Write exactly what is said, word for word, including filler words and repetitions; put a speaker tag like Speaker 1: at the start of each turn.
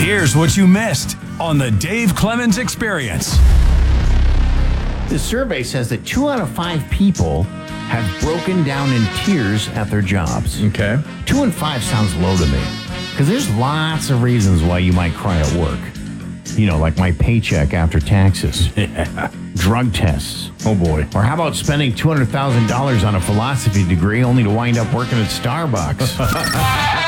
Speaker 1: Here's what you missed on the Dave Clemens Experience.
Speaker 2: The survey says that two out of five people have broken down in tears at their jobs.
Speaker 3: Okay.
Speaker 2: Two and five sounds low to me. Because there's lots of reasons why you might cry at work. You know, like my paycheck after taxes.
Speaker 3: Yeah.
Speaker 2: Drug tests.
Speaker 3: Oh, boy.
Speaker 2: Or how about spending two hundred thousand dollars on a philosophy degree only to wind up working at Starbucks?